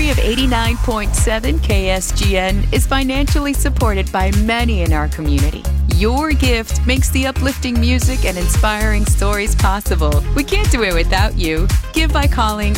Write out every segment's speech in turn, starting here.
Ministry of 89.7 KSGN is financially supported by many in our community. Your gift makes the uplifting music and inspiring stories possible. We can't do it without you. Give by calling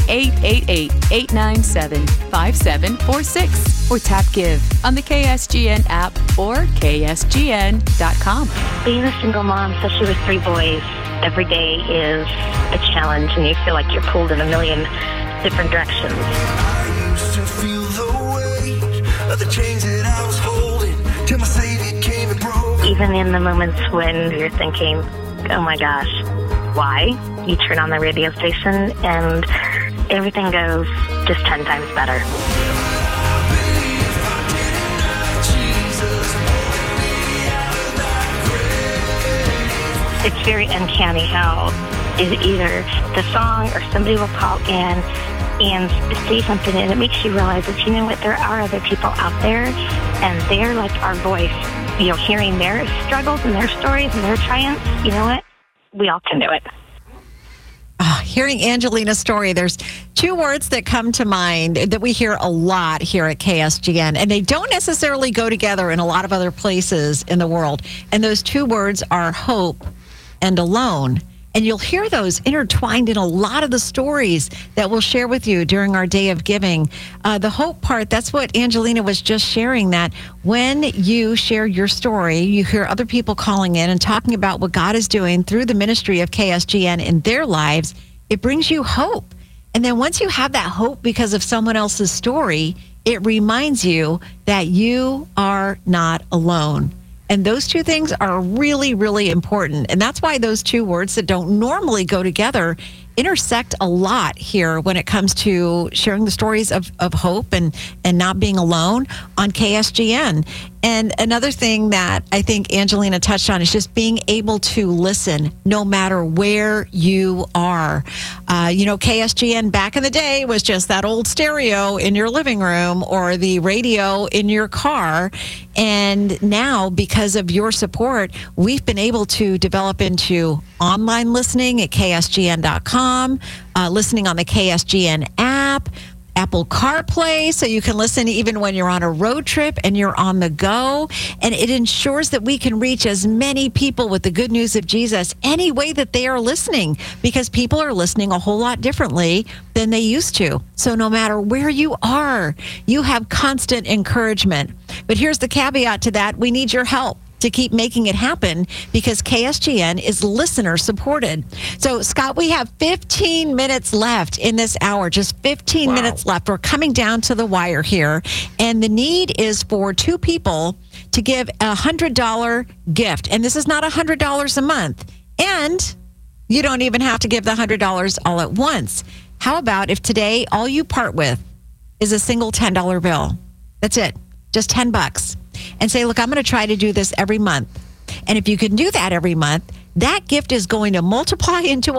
888-897-5746 or tap Give on the KSGN app or KSGN.com. Being a single mom, especially with 3 boys, every day is a challenge, and you feel like you're pulled in a million different directions. I used to feel the weight of the chains that I was holding till my Savior came and broke. Even in the moments when you're thinking, oh my gosh, why? You turn on the radio station and everything goes just 10 times better. It's very uncanny how is either the song or somebody will call in and say something, and it makes you realize that, you know what, there are other people out there, and they're like our voice. You know, hearing their struggles and their stories and their triumphs, you know what? We all can do it. Hearing Angelina's story, there's 2 words that come to mind that we hear a lot here at KSGN, and they don't necessarily go together in a lot of other places in the world. And those 2 words are hope and alone. And you'll hear those intertwined in a lot of the stories that we'll share with you during our day of giving. The hope part, that's what Angelina was just sharing, that when you share your story, you hear other people calling in and talking about what God is doing through the ministry of KSGN in their lives. It brings you hope. And then once you have that hope because of someone else's story, it reminds you that you are not alone. And those 2 things are really, really important. And that's why those 2 words that don't normally go together intersect a lot here when it comes to sharing the stories of hope and not being alone on KSGN. And another thing that I think Angelina touched on is just being able to listen no matter where you are. KSGN back in the day was just that old stereo in your living room or the radio in your car. And now, because of your support, we've been able to develop into online listening at KSGN.com, listening on the KSGN app, Apple CarPlay, so you can listen even when you're on a road trip and you're on the go. And it ensures that we can reach as many people with the good news of Jesus any way that they are listening, because people are listening a whole lot differently than they used to. So no matter where you are, you have constant encouragement. But here's the caveat to that. We need your help to keep making it happen, because KSGN is listener supported. So, Scott, we have 15 minutes left in this hour, just 15 minutes left. We're coming down to the wire here. And the need is for 2 people to give a $100 gift. And this is not $100 a month. And you don't even have to give the $100 all at once. How about if today all you part with is a single $10 bill? That's it. Just $10. And say, look, I'm going to try to do this every month. And if you can do that every month, that gift is going to multiply into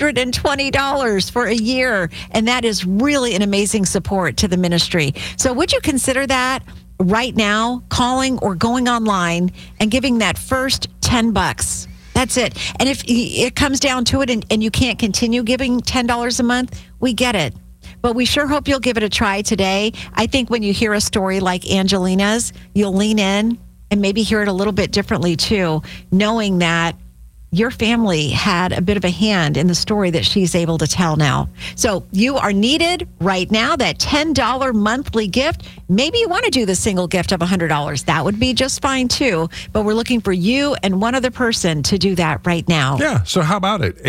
$120 for a year. And that is really an amazing support to the ministry. So would you consider that right now, calling or going online and giving that first $10? That's it. And if it comes down to it and you can't continue giving $10 a month, we get it. But we sure hope you'll give it a try today. I think when you hear a story like Angelina's, you'll lean in and maybe hear it a little bit differently too, knowing that your family had a bit of a hand in the story that she's able to tell now. So you are needed right now, that $10 monthly gift. Maybe you want to do the single gift of $100. That would be just fine too. But we're looking for you and one other person to do that right now. Yeah, so how about it?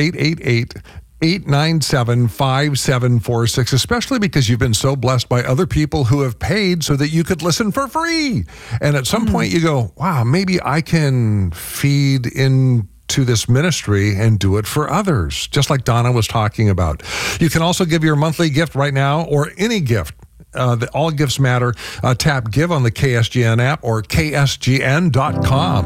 888-897-5746, especially because you've been so blessed by other people who have paid so that you could listen for free. And at some point you go, wow, maybe I can feed into this ministry and do it for others, just like Donna was talking about. You can also give your monthly gift right now, or any gift. All gifts matter. Tap Give on the KSGN app or KSGN.com.